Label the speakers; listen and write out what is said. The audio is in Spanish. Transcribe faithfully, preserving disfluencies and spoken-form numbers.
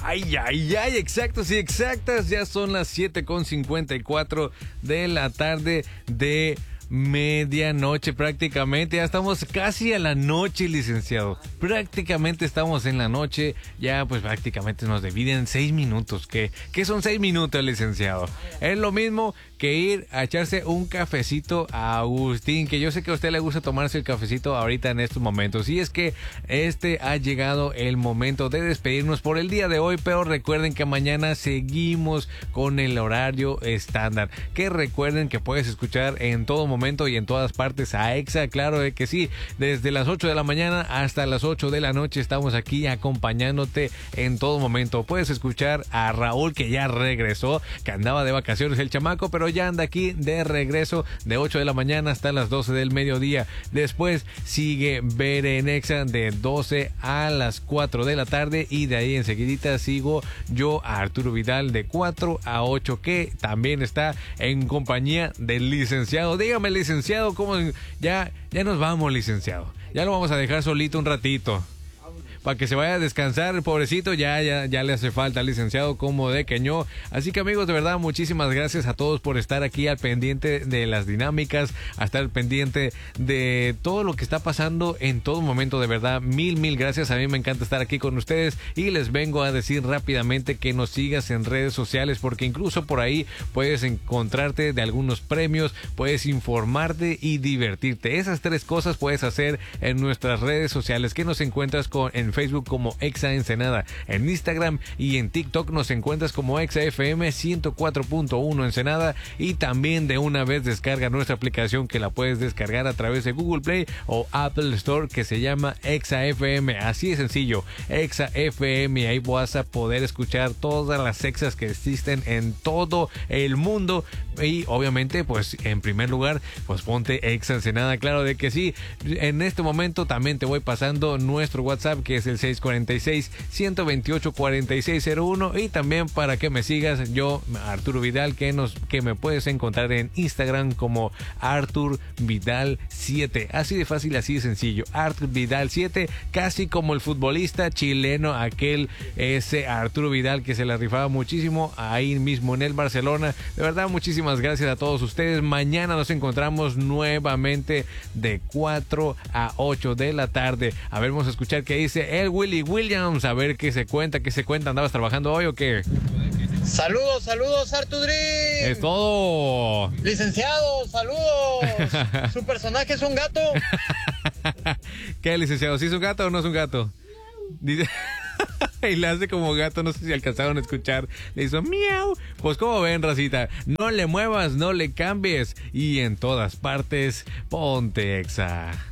Speaker 1: Ay, ay, ay, exactos y exactas. Ya son las siete con cincuenta y cuatro de la tarde de medianoche prácticamente. Ya estamos casi a la noche, licenciado. Prácticamente estamos en la noche. Ya pues prácticamente nos dividen seis minutos. ¿Qué, ¿Qué son seis minutos, licenciado? Es lo mismo que ir a echarse un cafecito a Agustín, que yo sé que a usted le gusta tomarse el cafecito ahorita en estos momentos. Y es que este ha llegado el momento de despedirnos por el día de hoy, pero recuerden que mañana seguimos con el horario estándar. Que recuerden que puedes escuchar en todo momento y en todas partes a Exa, claro de que sí. Desde las ocho de la mañana hasta las ocho de la noche estamos aquí acompañándote en todo momento. Puedes escuchar a Raúl, que ya regresó, que andaba de vacaciones el chamaco, pero ya anda aquí de regreso de ocho de la mañana hasta las doce del mediodía. Después sigue Bere en Exa de doce a las cuatro de la tarde, y de ahí enseguidita sigo yo, a Arturo Vidal, de cuatro a ocho, que también está en compañía del licenciado. Dígame, licenciado, ¿cómo? Ya, ya nos vamos, licenciado. Ya lo vamos a dejar solito un ratito, para que se vaya a descansar, pobrecito, ya, ya, ya le hace falta, licenciado, como de queñó. Así que, amigos, de verdad, muchísimas gracias a todos por estar aquí al pendiente de las dinámicas, a estar pendiente de todo lo que está pasando en todo momento. De verdad, mil, mil gracias. A mí me encanta estar aquí con ustedes, y les vengo a decir rápidamente que nos sigas en redes sociales, porque incluso por ahí puedes encontrarte de algunos premios, puedes informarte y divertirte. Esas tres cosas puedes hacer en nuestras redes sociales, que nos encuentras con en Facebook como Exa Ensenada, en Instagram y en TikTok nos encuentras como Exa F M ciento cuatro punto uno Ensenada, y también de una vez descarga nuestra aplicación, que la puedes descargar a través de Google Play o Apple Store, que se llama Exa F M. Así de sencillo, Exa F M, ahí vas a poder escuchar todas las exas que existen en todo el mundo. Y obviamente, pues en primer lugar, pues ponte Exa Ensenada, claro de que sí. En este momento también te voy pasando nuestro WhatsApp, que es el seis cuatro seis, uno dos ocho, cuatro seis cero uno, y también para que me sigas, yo, Arturo Vidal, que nos que me puedes encontrar en Instagram como Artur Vidal siete. Así de fácil, así de sencillo, Artur Vidal siete, casi como el futbolista chileno aquel, ese Arturo Vidal, que se la rifaba muchísimo ahí mismo en el Barcelona. De verdad, muchísimas gracias a todos ustedes. Mañana nos encontramos nuevamente de cuatro a ocho de la tarde. A ver, vamos a escuchar qué dice el Willy Williams, a ver qué se cuenta, qué se cuenta. ¿Andabas trabajando hoy o qué?
Speaker 2: Saludos, saludos, Artudrín.
Speaker 1: Es todo.
Speaker 2: Licenciado, saludos. ¿Su personaje es un gato?
Speaker 1: ¿Qué, licenciado? ¿Sí es un gato o no es un gato? Dice... y le hace como gato, no sé si alcanzaron a escuchar. Le hizo miau. Pues como ven, racita, no le muevas, no le cambies, y en todas partes ponte Exa.